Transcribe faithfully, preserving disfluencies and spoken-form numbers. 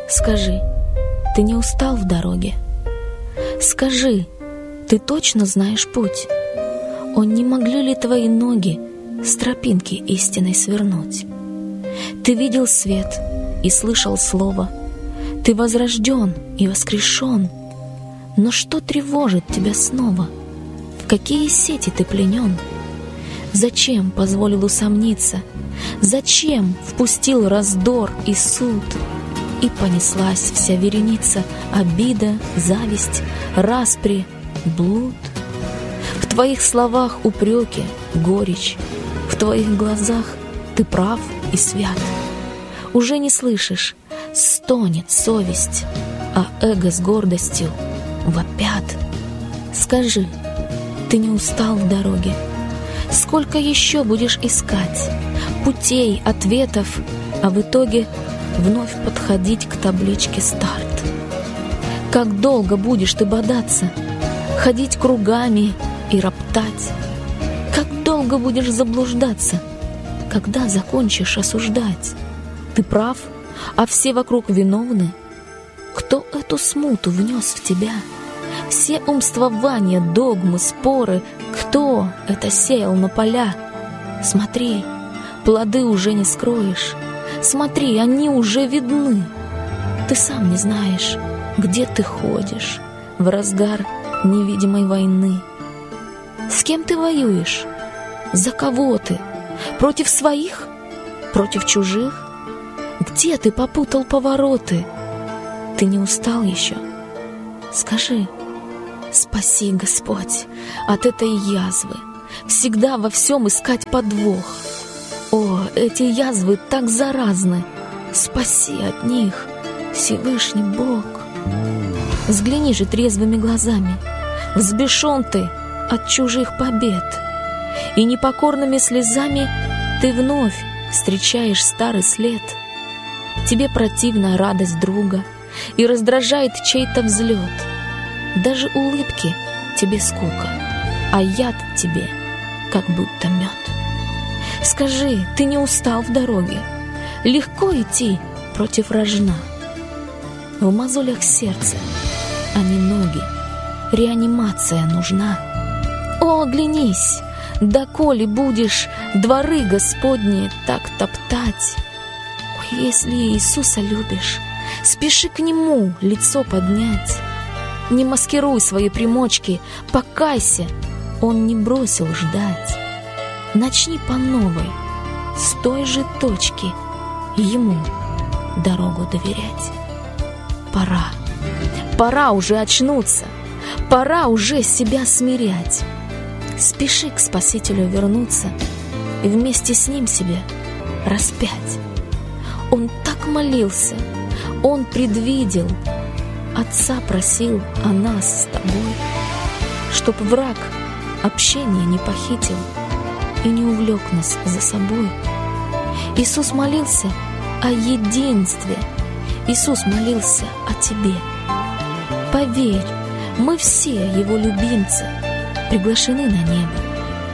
Скажи, ты не устал в дороге? Скажи, ты точно знаешь путь? О, не могли ли твои ноги с тропинки истинной свернуть? Ты видел свет и слышал слово, ты возрожден и воскрешен. Но что тревожит тебя снова? В какие сети ты пленен? Зачем позволил усомниться? Зачем впустил раздор и суд? И понеслась вся вереница обида, зависть, распри, блуд. В твоих словах упреки, горечь, в твоих глазах ты прав и свят. Уже не слышишь, стонет совесть, а эго с гордостью вопят. Скажи, ты не устал в дороге? Сколько еще будешь искать путей, ответов, а в итоге вновь подходить к табличке «Старт»? Как долго будешь ты бодаться, ходить кругами и роптать? Как долго будешь заблуждаться, когда закончишь осуждать? Ты прав, а все вокруг виновны. Кто эту смуту внес в тебя? Все умствования, догмы, споры, кто это сеял на поля? Смотри, плоды уже не скроешь. Смотри, они уже видны. Ты сам не знаешь, где ты ходишь в разгар невидимой войны. С кем ты воюешь? За кого ты? Против своих? Против чужих? Где ты попутал повороты? Ты не устал еще? Скажи, спаси, Господь, от этой язвы. Всегда во всем искать подвох. О, эти язвы так заразны. Спаси от них, Всевышний Бог. Взгляни же трезвыми глазами. Взбешен ты от чужих побед, и непокорными слезами ты вновь встречаешь старый след. Тебе противна радость друга и раздражает чей-то взлет. Даже улыбки тебе скука, а яд тебе как будто мед. Скажи, ты не устал в дороге? Легко идти против рожна. В мозолях сердца, а не ноги, реанимация нужна. О, оглянись, доколе будешь дворы Господни так топтать? Ой, если Иисуса любишь, спеши к Нему лицо поднять. Не маскируй свои примочки, покайся, Он не бросил ждать. Начни по новой, с той же точки, Ему дорогу доверять. Пора, пора уже очнуться, пора уже себя смирять. Спеши к Спасителю вернуться и вместе с Ним себе распять. Он так молился, Он предвидел, Отца просил о нас с тобой, чтоб враг общение не похитил и не увлек нас за собой. Иисус молился о единстве, Иисус молился о тебе. Поверь, мы все Его любимцы, приглашены на небо.